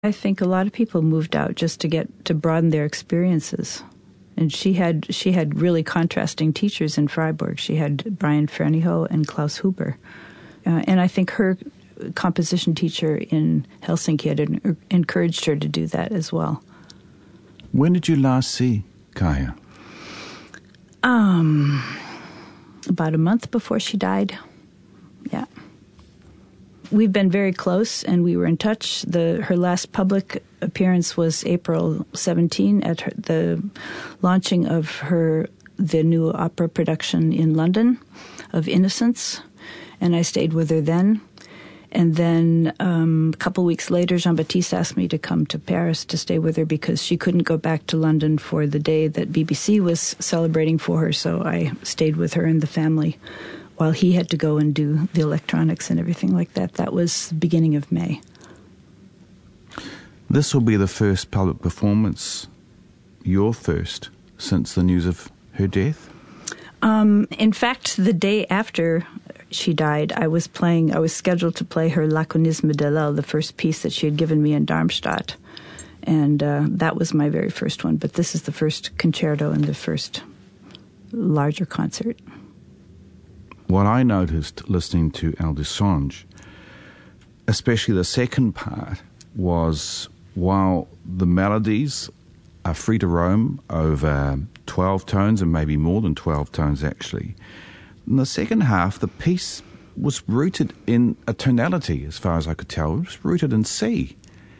I think a lot of people moved out just to broaden their experiences. And she had really contrasting teachers in Freiburg. She had Brian Fernihoe and Klaus Huber. And I think her composition teacher in Helsinki had encouraged her to do that as well. When did you last see Kaija? About a month before she died. Yeah. We've been very close, and we were in touch. Her last public appearance was April 17 at the launching of the new opera production in London of Innocence, and I stayed with her then. And then a couple weeks later, Jean-Baptiste asked me to come to Paris to stay with her because she couldn't go back to London for the day that BBC was celebrating for her, so I stayed with her and the family while he had to go and do the electronics and everything like that. That was the beginning of May. This will be the first public performance, your first, since the news of her death? In fact, the day after she died, I was scheduled to play her Laconisme d'Hillel, the first piece that she had given me in Darmstadt. And that was my very first one. But this is the first concerto and the first larger concert. What I noticed listening to El Desonge, especially the second part, was while the melodies are free to roam over 12 tones and maybe more than 12 tones actually, in the second half the piece was rooted in a tonality, as far as I could tell. It was rooted in C.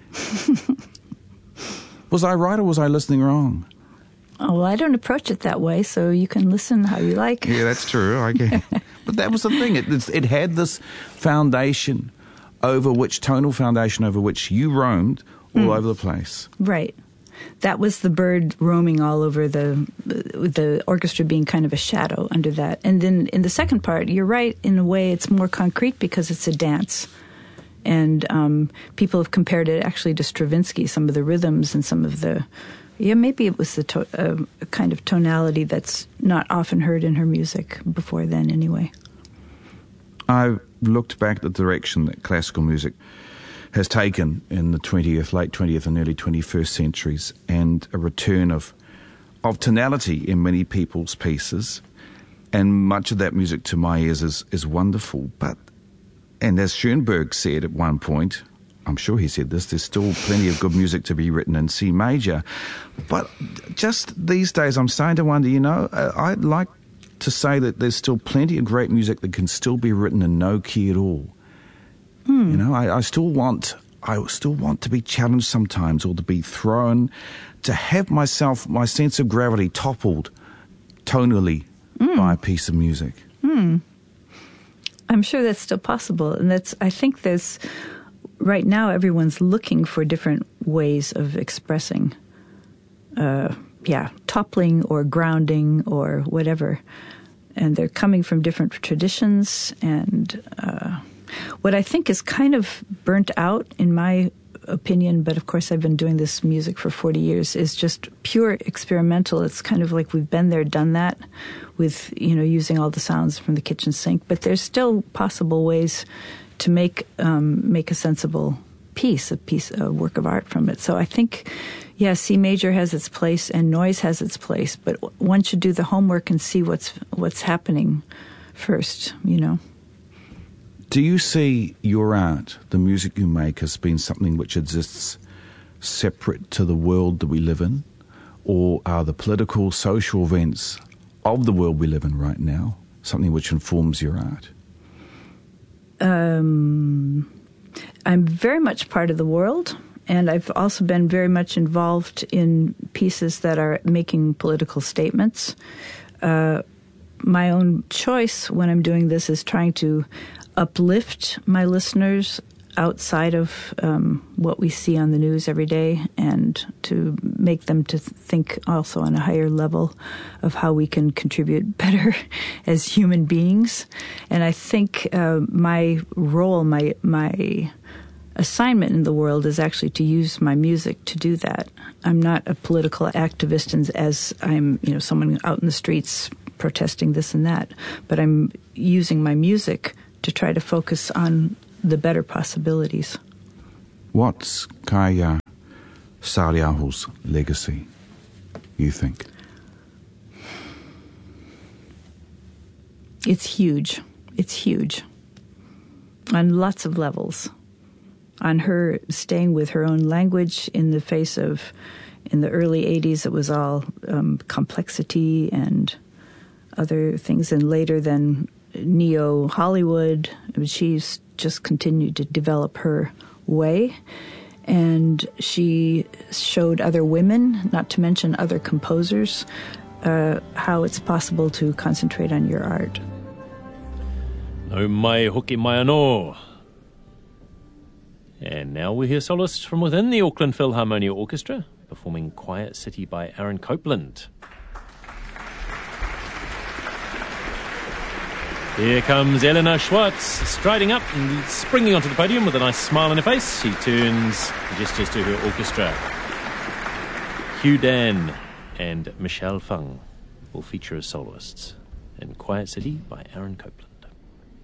Was I right or was I listening wrong? Oh, well, I don't approach it that way, so you can listen how you like. Yeah, that's true. I get. But that was the thing. It had this foundation tonal foundation over which you roamed all over the place. Right. That was the bird roaming all over the orchestra being kind of a shadow under that. And then in the second part, you're right, in a way it's more concrete because it's a dance. And people have compared it actually to Stravinsky, some of the rhythms and some of the... Yeah, maybe it was the kind of tonality that's not often heard in her music before then anyway. I looked back at the direction that classical music has taken in the late 20th and early 21st centuries, and a return of tonality in many people's pieces. And much of that music to my ears is wonderful. And as Schoenberg said at one point, I'm sure he said this, there's still plenty of good music to be written in C major. But just these days I'm starting to wonder, I'd like to say that there's still plenty of great music that can still be written in no key at all. I still want to be challenged sometimes, or to be thrown, to have my sense of gravity toppled tonally by a piece of music. I'm sure that's still possible. And I think right now everyone's looking for different ways of expressing, toppling or grounding or whatever. And they're coming from different traditions. And what I think is kind of burnt out, in my opinion, but of course I've been doing this music for 40 years, is just pure experimental. It's kind of like we've been there, done that, with, using all the sounds from the kitchen sink. But there's still possible ways to make a sensible piece, a work of art from it. So I think, C major has its place and noise has its place, but one should do the homework and see what's happening first, Do you see your art, the music you make, as being something which exists separate to the world that we live in? Or are the political, social events of the world we live in right now something which informs your art? I'm very much part of the world, and I've also been very much involved in pieces that are making political statements. My own choice when I'm doing this is trying to uplift my listeners outside of what we see on the news every day, and to make them to think also on a higher level of how we can contribute better as human beings. And I think my role, my assignment in the world is actually to use my music to do that. I'm not a political activist as I'm, someone out in the streets protesting this and that, but I'm using my music to try to focus on the better possibilities. What's Kaya Sariaho's legacy, you think? It's huge. It's huge. On lots of levels. On her staying with her own language in the face of, in the early 80s, it was all complexity and other things. And later then neo-Hollywood, she's just continued to develop her way. And she showed other women, not to mention other composers, how it's possible to concentrate on your art. No mai hoki mai anō. And now we hear soloists from within the Auckland Philharmonia Orchestra performing Quiet City by Aaron Copland. Here comes Elena Schwartz, striding up and springing onto the podium with a nice smile on her face. She turns and gestures to her orchestra. Hugh Dan and Michelle Fung will feature as soloists in Quiet City by Aaron Copland.